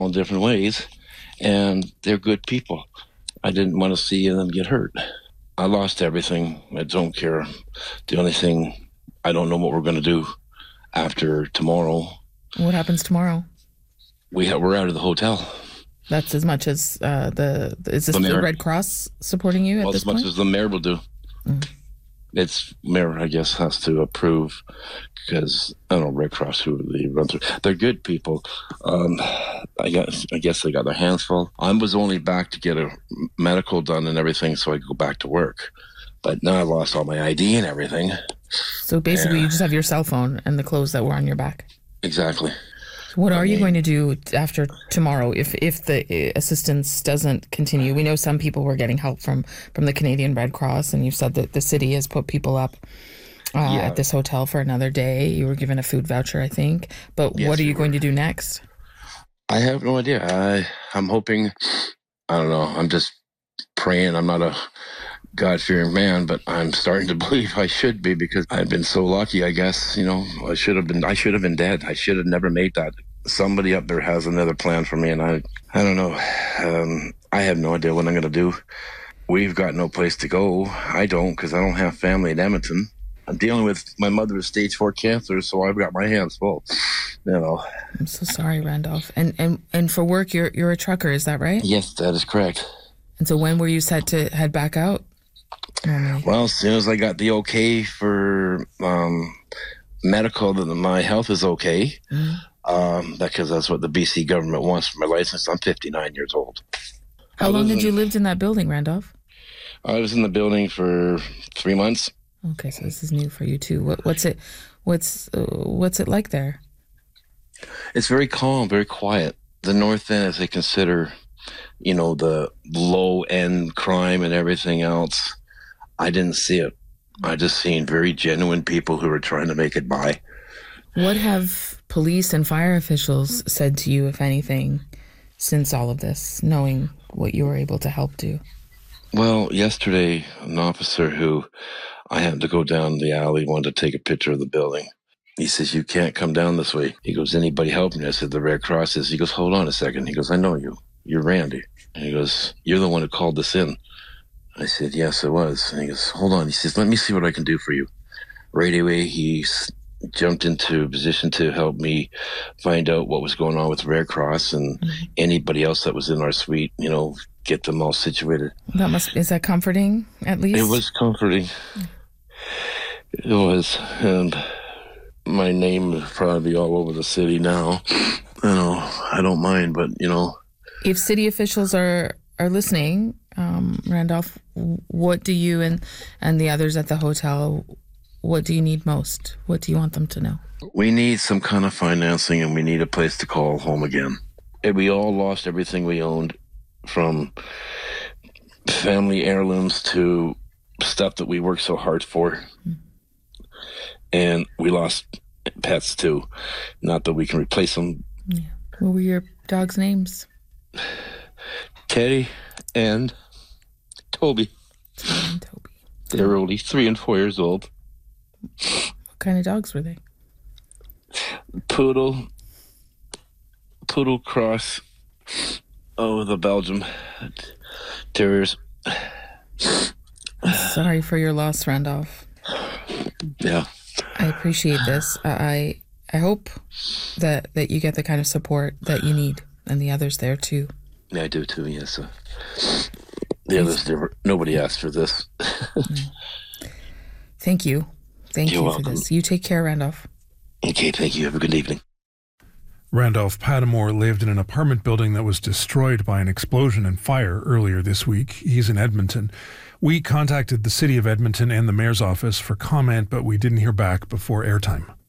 all different ways, and they're good people. I didn't want to see them get hurt. I lost everything. I don't care. The only thing, I don't know what we're going to do after tomorrow. What happens tomorrow? We're out of the hotel. That's as much as is this the Red Cross supporting you at this point? As much as the mayor will do. Mm. It's mayor, I guess, has to approve because I don't know Red Cross who they run through. They're good people. I guess they got their hands full. I was only back to get a medical done and everything, so I could go back to work. But now I lost all my ID and everything. So basically, you just have your cell phone and the clothes that were on your back. Exactly. What are you going to do after tomorrow if the assistance doesn't continue? We know some people were getting help from the Canadian Red Cross, and you said that the city has put people up at this hotel for another day. You were given a food voucher, I think. But yes, what are you going to do next? I have no idea. I'm hoping, I don't know, I'm just praying. I'm not a God-fearing man, but I'm starting to believe I should be because I've been so lucky, I guess. You know, I should have been dead. I should have never made that. Somebody up there has another plan for me, and I don't know. I have no idea what I'm going to do. We've got no place to go. I don't, because I don't have family in Edmonton. I'm dealing with my mother's stage 4 cancer, so I've got my hands full. You know. I'm so sorry, Randolph. And for work, you're a trucker, is that right? Yes, that is correct. And so when were you set to head back out? Well, as soon as I got the okay for medical that my health is okay, because that's what the BC government wants for my license. I'm 59 years old. How long did you live in that building, Randolph? I was in the building for 3 months. Okay, so this is new for you too. What's it like there? It's very calm, very quiet. The North End, as they consider, you know, the low end crime and everything else, I didn't see it. I just seen very genuine people who were trying to make it by. What have police and fire officials said to you, if anything, since all of this, knowing what you were able to help do? Well, yesterday, an officer who I had to go down the alley wanted to take a picture of the building. He says, "You can't come down this way." He goes, "Anybody helping you?" I said, "The Red Cross is." He goes, "Hold on a second." He goes, "I know you. You're Randy." And he goes, "You're the one who called this in." I said, "Yes, it was." And he goes, "Hold on." He says, "Let me see what I can do for you." Right away, he jumped into a position to help me find out what was going on with Red Cross and anybody else that was in our suite, you know, get them all situated. Is that comforting, at least? It was comforting. It was. And my name would probably be all over the city now. You know, I don't mind, but, you know. If city officials are listening, Randolph, what do you and the others at the hotel, what do you need most? What do you want them to know? We need some kind of financing, and we need a place to call home again. And we all lost everything we owned, from family heirlooms to stuff that we worked so hard for. And we lost pets too. Not that we can replace them. Yeah. What were your dogs' names? Teddy and Toby. They were only 3 and 4 years old. What kind of dogs were they? Poodle cross. Oh, the Belgium Terriers. Sorry for your loss, Randolph. Yeah. I appreciate this. I hope that you get the kind of support that you need, and the others there too. Yeah, I do too, yes. The others, nobody asked for this. Thank you. Thank You're you welcome. for this. You take care, Randolph. Okay, thank you. Have a good evening. Randolph Padamore lived in an apartment building that was destroyed by an explosion and fire earlier this week. He's in Edmonton. We contacted the City of Edmonton and the Mayor's office for comment, but we didn't hear back before airtime.